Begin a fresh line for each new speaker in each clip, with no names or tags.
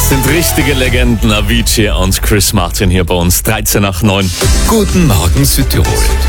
Das sind richtige Legenden, Avicii und Chris Martin hier bei uns, 13 nach 9.
Guten Morgen Südtirol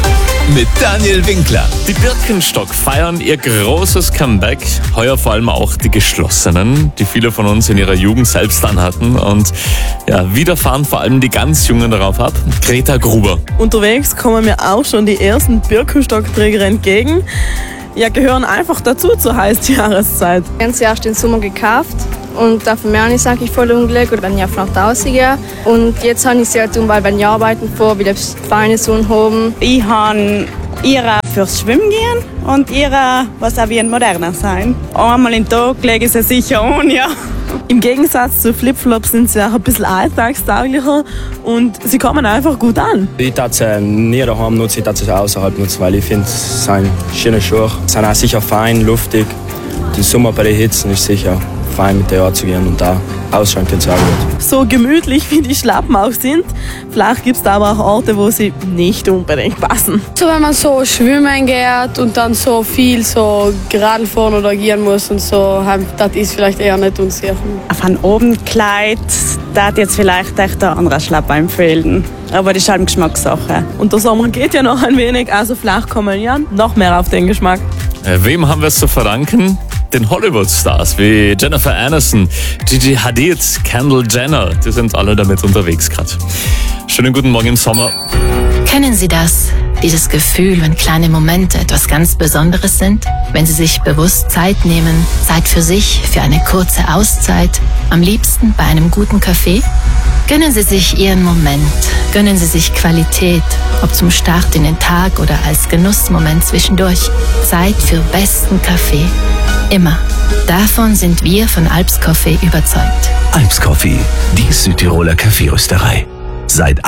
mit Daniel Winkler.
Die Birkenstock feiern ihr großes Comeback. Heuer vor allem auch die geschlossenen, die viele von uns in ihrer Jugend selbst anhatten. Und ja, wieder fahren vor allem die ganz Jungen darauf ab. Greta Gruber.
Unterwegs kommen mir auch schon die ersten Birkenstockträger entgegen. Ja, gehören einfach dazu zur heißen Jahreszeit.
Ganz erst den Sommer gekauft und dafür mehr nicht, sage ich, voll unglücklich oder wenn ich nach draußen gehe. Und jetzt habe ich sie halt tun, weil wenn ich arbeiten vor, will ich Beine so haben.
Ich habe ihre fürs Schwimmen gehen und ihre, was auch wie ein moderner sein. Einmal im Tag lege ich sie sicher an, ja.
Im Gegensatz zu Flipflops sind sie auch ein bisschen alltagstauglicher und sie kommen einfach gut an.
Ich darf sie nie daheim nutzen, ich darf sie außerhalb nutzen, weil ich finde, es sind schöne Schuhe. Sie sind auch sicher fein, luftig. Den Sommer bei den Hitzen ist sicher fein, mit der Art zu gehen und da ausschauen können sie auch gut.
So gemütlich wie die Schlappen auch sind, vielleicht gibt es da aber auch Orte, wo sie nicht unbedingt passen.
So, wenn man so schwimmen geht und dann so viel so gerade fahren oder gehen muss und so, das ist vielleicht eher nicht unsicher.
Auf ein Abendkleid darf jetzt vielleicht echt ein anderer Schlapp empfehlen. Aber das ist halt eine Geschmackssache.
Und der Sommer geht ja noch ein wenig, also vielleicht kommen ja noch mehr auf den Geschmack.
Wem haben wir es zu verdanken? Den Hollywood-Stars wie Jennifer Aniston, Gigi Hadid, Kendall Jenner, die sind alle damit unterwegs gerade. Schönen guten Morgen im Sommer.
Kennen Sie das? Dieses Gefühl, wenn kleine Momente etwas ganz Besonderes sind? Wenn Sie sich bewusst Zeit nehmen, Zeit für sich, für eine kurze Auszeit, am liebsten bei einem guten Kaffee? Gönnen Sie sich Ihren Moment, gönnen Sie sich Qualität, ob zum Start in den Tag oder als Genussmoment zwischendurch. Zeit für besten Kaffee. Immer. Davon sind wir von Alps Coffee überzeugt.
Alps Coffee, die Südtiroler Kaffeerösterei. Seit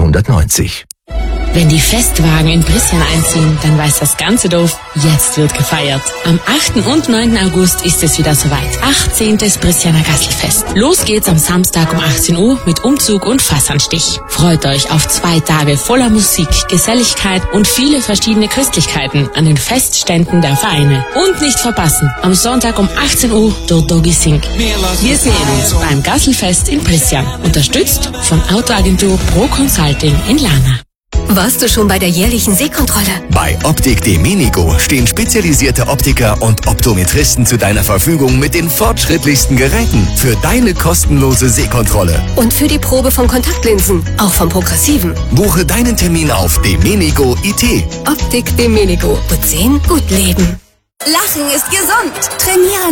1890.
Wenn die Festwagen in Prisjan einziehen, dann weiß das ganze Dorf, jetzt wird gefeiert. Am 8. und 9. August ist es wieder soweit. 18. Prisjaner Gasselfest. Los geht's am Samstag um 18 Uhr mit Umzug und Fassanstich. Freut euch auf 2 Tage voller Musik, Geselligkeit und viele verschiedene Köstlichkeiten an den Festständen der Vereine. Und nicht verpassen, am Sonntag um 18 Uhr der Doggy Sing. Wir sehen uns beim Gasselfest in Prisjan. Unterstützt von Autoagentur Pro Consulting in Lana.
Warst du schon bei der jährlichen Sehkontrolle?
Bei Optik Demenigo stehen spezialisierte Optiker und Optometristen zu deiner Verfügung mit den fortschrittlichsten Geräten für deine kostenlose Sehkontrolle.
Und für die Probe von Kontaktlinsen, auch vom Progressiven.
Buche deinen Termin auf Demenigo IT.
Optik Demenigo. Gut sehen, gut leben. Lachen ist gesund. Trainieren